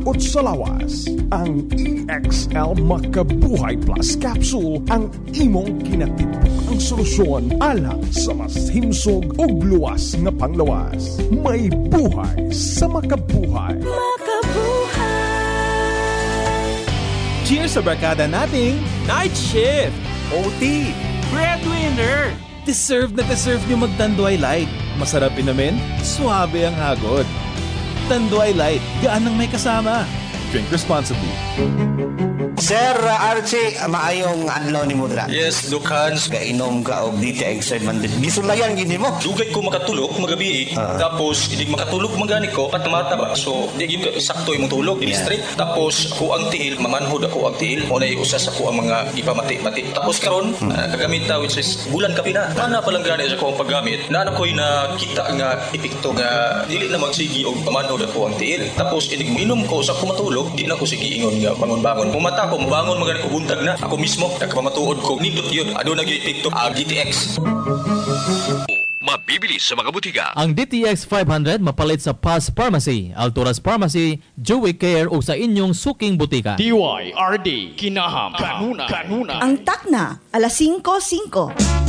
at sa lawas. Ang EXL Makabuhay Plus Capsule ang imong kinatibuk ang solusyon alang sa mas himsog ug luwas nga panglawas. May buhay sa makabuhay. Cheers sa barkada nating Night Shift! OT! Breadwinner! Deserve na deserve nyo mag-Tanduay Light. Masarap inumin, suabe ang hagod. Tanduay Light, gaan ang may kasama. Drink responsibly. Sir Archie, maayong adlaw ni mo dira. Yes, Dukhan. Kainom ka og DTX mandit. Gisulayan gini mo. Dugay ko makatulog magabi tapos hindi makatulog magani ko patamata ba. So di gid sakto imong tulog, di straight. Tapos ko ang tiil, mamanhod ako ang tiil. Mo na usa sa ko ang mga ipamati-mati. Tapos karon kagamit ta which is bulan kapi na. Ana pa lang gani sa ko ang paggamit. Na ko'y nakita nga epekto nga dili na magsigi og pamanhod ako ang tiil. Tapos inom ko sa ko matulog, di na ko sige ingon nga bangon-bangon. Pumata ko mabangon magani ko buntag na. Ako mismo nagpamatuod ko nindot yun. Ano nag-epekto GTX. Mabibili sa mga butika. Ang DTX 500 mapalit sa Paz Pharmacy, Alturas Pharmacy, Joey Care o sa inyong suking butika. DYRD Kinaham Kanuna. Ang takna, alas 5:05.